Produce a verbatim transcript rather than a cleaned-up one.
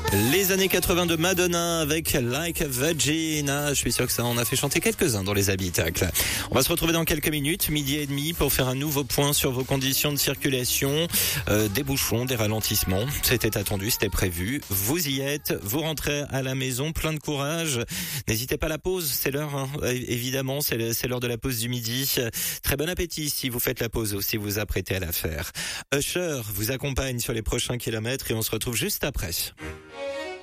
Les années quatre-vingts de Madonna avec Like a Virgin. Ah, je suis sûr que ça en a fait chanter quelques-uns dans les habitacles. On va se retrouver dans quelques minutes, midi et demi, pour faire un nouveau point sur vos conditions de circulation. Euh, des bouchons, des ralentissements. C'était attendu, c'était prévu. Vous y êtes, vous rentrez à la maison, plein de courage. N'hésitez pas à la pause, c'est l'heure, hein. Évidemment, c'est, le, c'est l'heure de la pause du midi. Très bon appétit si vous faites la pause ou si vous vous apprêtez à la faire. Usher vous accompagne sur les prochains kilomètres et on se retrouve juste après.